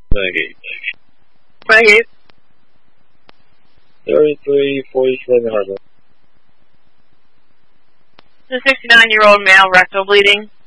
Negate. 33, 47 heart rate. The 69-year-old male, rectal bleeding.